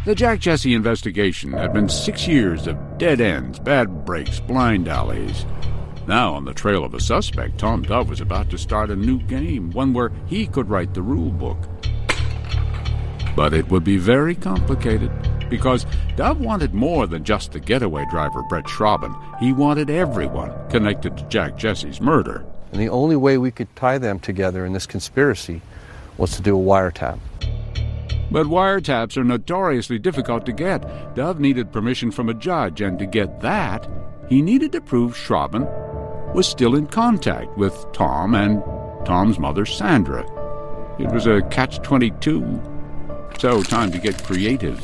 The Jack Jesse investigation had been 6 years of dead ends, bad breaks, blind alleys. Now, on the trail of a suspect, Tom Dove was about to start a new game, one where he could write the rule book. But it would be very complicated, because Dove wanted more than just the getaway driver, Brett Schrauben. He wanted everyone connected to Jack Jesse's murder. And the only way we could tie them together in this conspiracy was to do a wiretap. But wiretaps are notoriously difficult to get. Dove needed permission from a judge, and to get that, he needed to prove Schrauben was still in contact with Tom and Tom's mother, Sandra. It was a catch-22. So, time to get creative.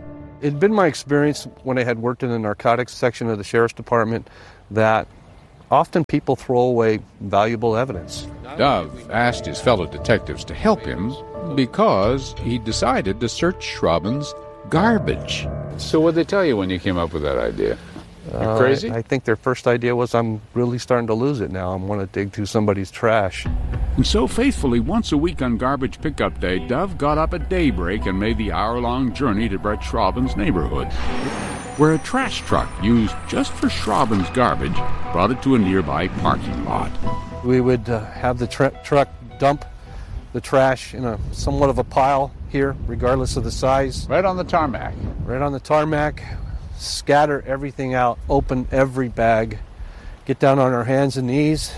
It had been my experience when I had worked in the narcotics section of the Sheriff's Department that often people throw away valuable evidence. Dove asked his fellow detectives to help him because he decided to search Schrauben's garbage. So what did they tell you when you came up with that idea? You crazy? I think their first idea was, I'm really starting to lose it now. I want to dig through somebody's trash. And so faithfully, once a week on Garbage Pickup Day, Dove got up at daybreak and made the hour-long journey to Brett Schrauben's neighborhood, where a trash truck used just for Schrauben's garbage brought it to a nearby parking lot. We would have the truck dump the trash in a somewhat of a pile here, regardless of the size. Right on the tarmac. Right on the tarmac. Scatter everything out, open every bag, get down on our hands and knees,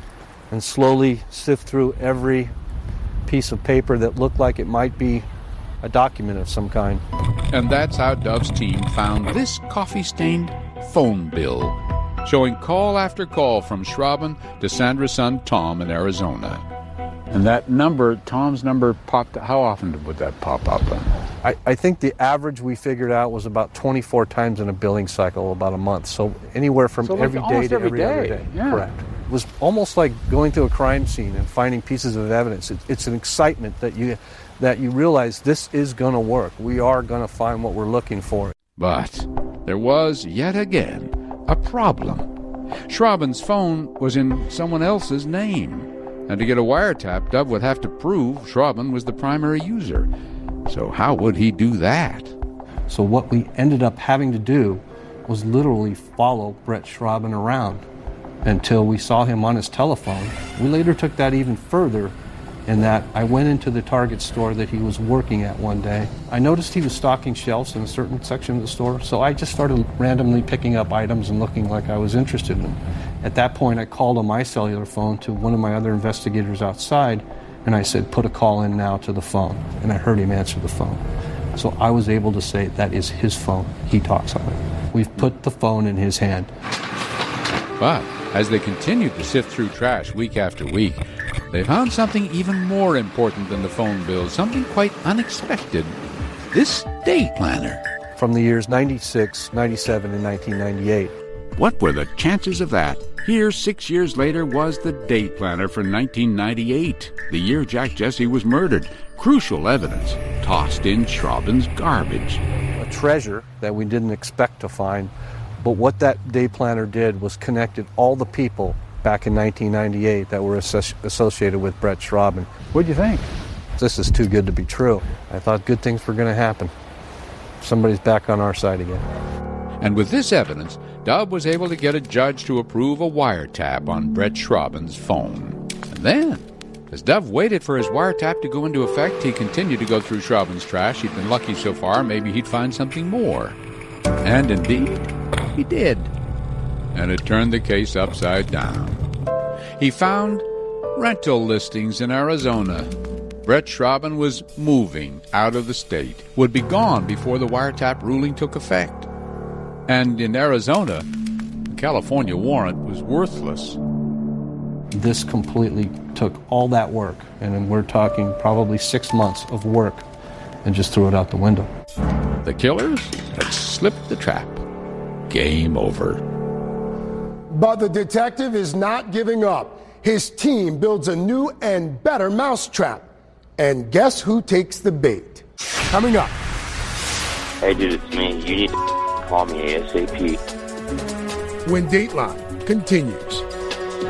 and slowly sift through every piece of paper that looked like it might be a document of some kind. And that's how Dove's team found this coffee-stained phone bill, showing call after call from Schrauben to Sandra's son Tom in Arizona. And that number, Tom's number, popped. How often would that pop up? I think the average we figured out was about 24 times in a billing cycle, about a month. So anywhere from every day to every other day. Yeah. Correct. It was almost like going to a crime scene and finding pieces of evidence. It's an excitement that you realize this is going to work. We are going to find what we're looking for. But there was, yet again, a problem. Schrauben's phone was in someone else's name. And to get a wiretap, Dove would have to prove Schrauben was the primary user. So how would he do that? So what we ended up having to do was literally follow Brett Schrauben around until we saw him on his telephone. We later took that even further in that I went into the Target store that he was working at one day. I noticed he was stocking shelves in a certain section of the store, so I just started randomly picking up items and looking like I was interested in them. At that point, I called on my cellular phone to one of my other investigators outside, and I said, put a call in now to the phone. And I heard him answer the phone. So I was able to say, that is his phone. He talks on it. We've put the phone in his hand. But as they continued to sift through trash week after week, they found something even more important than the phone bill, something quite unexpected. This day planner. From the years 96, 97, and 1998. What were the chances of that? Here, 6 years later, was the day planner for 1998, the year Jack Jesse was murdered. Crucial evidence tossed in Schrauben's garbage. A treasure that we didn't expect to find, but what that day planner did was connected all the people back in 1998 that were associated with Brett Schrauben. What'd you think? This is too good to be true. I thought good things were going to happen. Somebody's back on our side again. And with this evidence, Dove was able to get a judge to approve a wiretap on Brett Schrauben's phone. And then, as Dove waited for his wiretap to go into effect, he continued to go through Schrauben's trash. He'd been lucky so far, maybe he'd find something more. And indeed, he did. And it turned the case upside down. He found rental listings in Arizona. Brett Schrauben was moving out of the state, would be gone before the wiretap ruling took effect. And in Arizona, the California warrant was worthless. This completely took all that work, and we're talking probably 6 months of work, and just threw it out the window. The killers had slipped the trap. Game over. But the detective is not giving up. His team builds a new and better mousetrap. And guess who takes the bait? Coming up. Hey, dude, it's me. You need to call me ASAP. When Dateline continues.